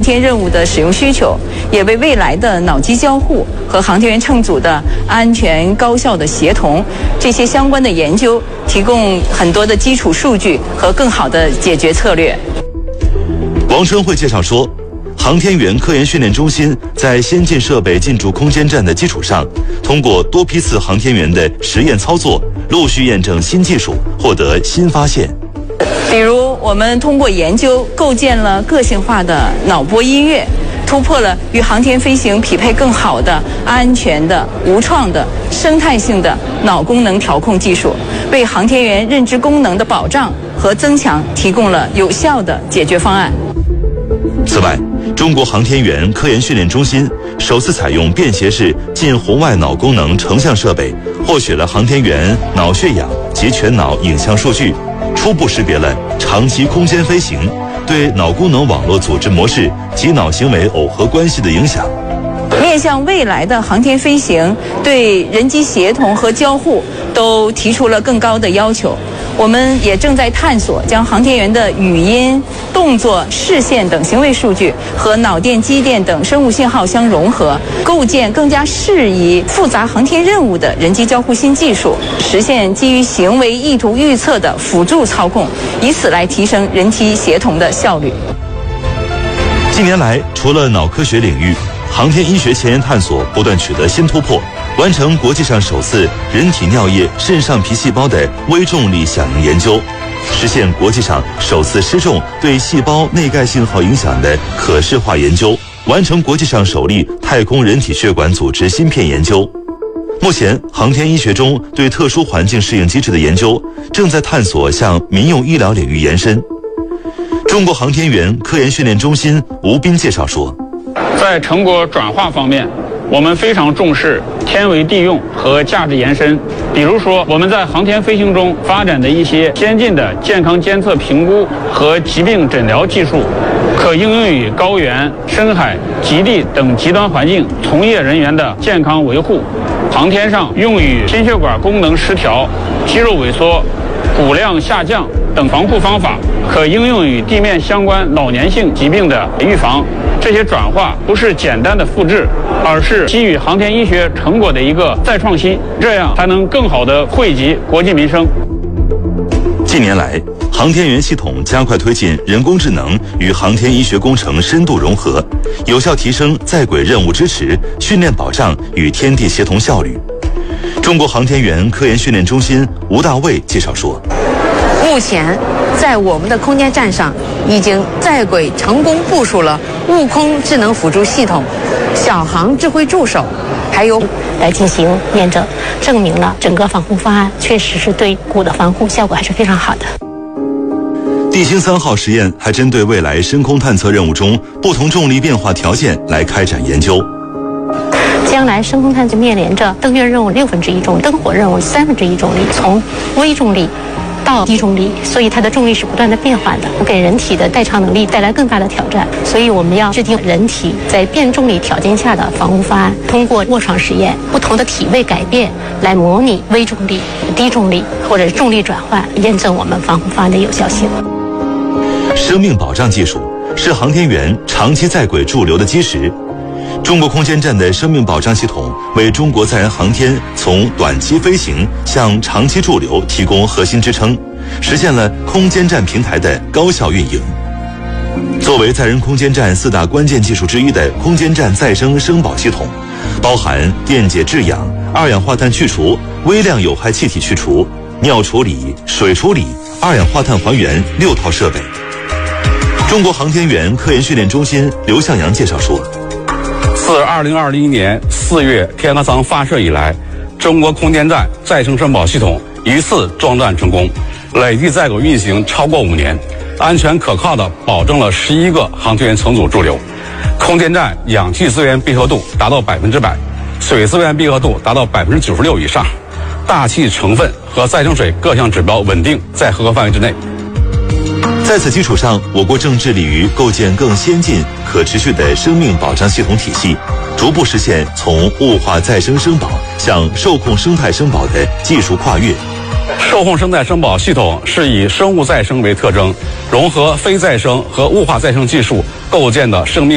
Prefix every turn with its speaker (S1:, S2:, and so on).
S1: 天任务的使用需求，也为未来的脑机交互和航天员乘组的安全高效的协同这些相关的研究提供很多的基础数据和更好的解决策略。
S2: 王春慧介绍说，航天员科研训练中心在先进设备进驻空间站的基础上，通过多批次航天员的实验操作，陆续验证新技术，获得新发现。
S1: 比如，我们通过研究构建了个性化的脑波音乐，突破了与航天飞行匹配更好的安全的、无创的、生态性的脑功能调控技术，为航天员认知功能的保障和增强提供了有效的解决方案。
S2: 此外，中国航天员科研训练中心首次采用便携式近红外脑功能成像设备，获取了航天员脑血氧及全脑影像数据，初步识别了长期空间飞行对脑功能网络组织模式及脑行为耦合关系的影响。
S1: 面向未来的航天飞行，对人机协同和交互都提出了更高的要求。我们也正在探索将航天员的语音、动作、视线等行为数据和脑电、肌电等生物信号相融合，构建更加适宜复杂航天任务的人机交互新技术，实现基于行为意图预测的辅助操控，以此来提升人机协同的效率。
S2: 近年来，除了脑科学领域，航天医学前沿探索不断取得新突破，完成国际上首次人体尿液肾上皮细胞的微重力响应研究，实现国际上首次失重对细胞内盖信号影响的可视化研究，完成国际上首例太空人体血管组织芯片研究。目前，航天医学中对特殊环境适应机制的研究正在探索向民用医疗领域延伸。中国航天员科研训练中心吴斌介绍说，
S3: 在成果转化方面，我们非常重视天为地用和价值延伸。比如说，我们在航天飞行中发展的一些先进的健康监测评估和疾病诊疗技术，可应用于高原、深海、极地等极端环境从业人员的健康维护。航天上用于心血管功能失调、肌肉萎缩、骨量下降等防护方法，可应用于地面相关老年性疾病的预防。这些转化不是简单的复制，而是基于航天医学成果的一个再创新，这样才能更好地惠及国计民生。
S2: 近年来，航天员系统加快推进人工智能与航天医学工程深度融合，有效提升在轨任务支持、训练保障与天地协同效率。中国航天员科研训练中心吴大卫介绍说，
S4: 目前在我们的空间站上已经在轨成功部署了悟空智能辅助系统、小航智慧助手，还有
S5: 来进行验证，证明了整个防护方案确实是对骨的防护效果还是非常好的。
S2: 地星3号实验还针对未来深空探测任务中不同重力变化条件来开展研究。
S5: 将来深空探测面临着登月任务1/6重力、登火任务1/3重力，从微重力到低重力，所以它的重力是不断的变换的，给人体的代偿能力带来更大的挑战。所以我们要制定人体在变重力条件下的防护方案，通过卧床实验、不同的体位改变来模拟微重力、低重力或者重力转换，验证我们防护方案的有效性。
S2: 生命保障技术是航天员长期在轨驻留的基石。中国空间站的生命保障系统为中国载人航天从短期飞行向长期驻留提供核心支撑，实现了空间站平台的高效运营。作为载人空间站4大关键技术之一的空间站再生生保系统，包含电解制氧、二氧化碳去除、微量有害气体去除、尿处理、水处理、二氧化碳还原6套设备。中国航天员科研训练中心刘向阳介绍说，
S6: 自2021年4月天河舱发射以来，中国空间站再生生保系统一次装弹成功，累计在轨运行超过5年，安全可靠地保证了11个航天员乘组驻留。空间站氧气资源闭合度达到100%，水资源闭合度达到96%以上，大气成分和再生水各项指标稳定在合格范围之内。
S2: 在此基础上，我国正致力于构建更先进、可持续的生命保障系统体系，逐步实现从物化再生生保向受控生态生保的技术跨越。
S6: 受控生态生保系统是以生物再生为特征，融合非再生和物化再生技术构建的生命